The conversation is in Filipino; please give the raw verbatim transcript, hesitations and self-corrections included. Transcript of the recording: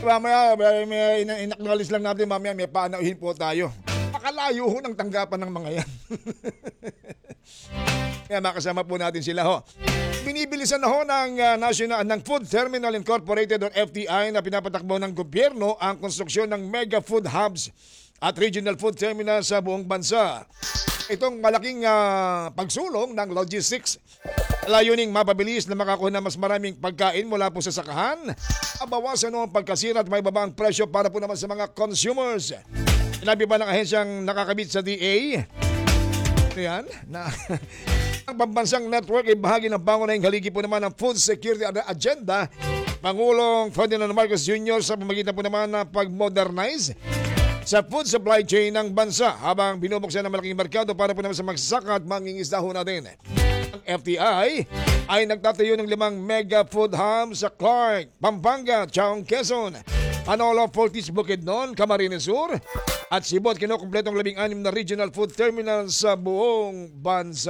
Mamaya, may, may ina- inacknowledge lang natin mamaya, may paanauhin po tayo. Makalayo ho ng tanggapan ng mga yan. Kaya makasama po natin sila ho. Binibilisan na ho ng uh, National ng Food Terminal Incorporated or F T I na pinapatakbo ng gobyerno ang konstruksyon ng mega food hubs at regional food terminal sa buong bansa. Itong malaking uh, pagsulong ng logistics, layuning mapabilis na makakuha ng mas maraming pagkain mula po sa sakahan, mabawasan ang pagkasira at may babang presyo para po naman sa mga consumers. Sinabi pa ng ahensyang nakakabit sa D A, yan, na ang pambansang network ay bahagi ng pangunahing haligi po naman ng food security agenda Pangulong Ferdinand Marcos Junior sa pamamagitan po naman ng pag-modernize sa food supply chain ng bansa habang binubuksan ng malaking merkado para po naman sa magsasaka at mangingisda ho natin. Ang F T I ay nagtatayo ng limang mega food hub sa Clark, Pampanga, Chaong, Quezon, Manolo, Fortis, Bukidnon, Camarines Sur at Cebu at kinukumpletong labing anim na regional food terminal sa buong bansa.